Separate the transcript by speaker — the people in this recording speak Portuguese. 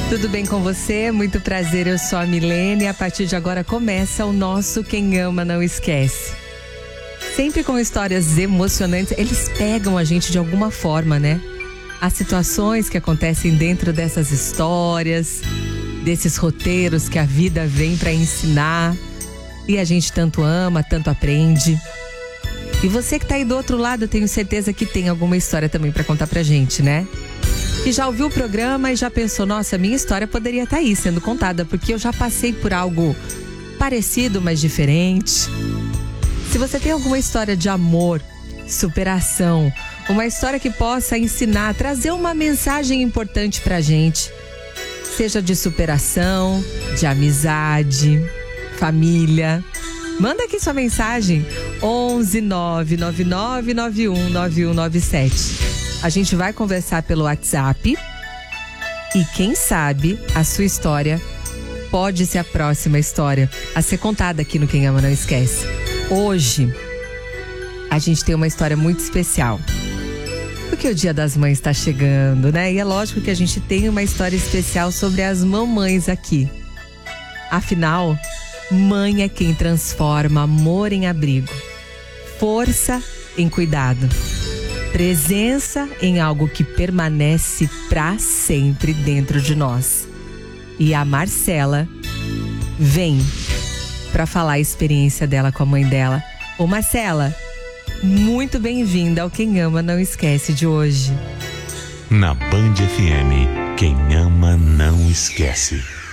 Speaker 1: Tudo bem com você? Muito prazer, eu sou a Milene e a partir de agora começa o nosso Quem Ama Não Esquece. Sempre com histórias emocionantes, eles pegam a gente de alguma forma, né? As situações que acontecem dentro dessas histórias, desses roteiros que a vida vem para ensinar e a gente tanto ama, tanto aprende. E você que tá aí do outro lado, eu tenho certeza que tem alguma história também para contar pra gente, né? E já ouviu o programa e já pensou, nossa, minha história poderia estar aí sendo contada, porque eu já passei por algo parecido, mas diferente. Se você tem alguma história de amor, superação, uma história que possa ensinar, trazer uma mensagem importante pra gente, seja de superação, de amizade, família, manda aqui sua mensagem, 11 999 91 9197. A gente vai conversar pelo WhatsApp e quem sabe a sua história pode ser a próxima história a ser contada aqui no Quem Ama Não Esquece. Hoje a gente tem uma história muito especial, porque o Dia das Mães está chegando, né? E é lógico que a gente tem uma história especial sobre as mamães aqui. Afinal, mãe é quem transforma amor em abrigo, força em cuidado, presença em algo que permanece pra sempre dentro de nós. E a Marcela vem pra falar a experiência dela com a mãe dela. Ô Marcela, muito bem-vinda ao Quem Ama Não Esquece de hoje.
Speaker 2: Na Band FM, quem ama não esquece.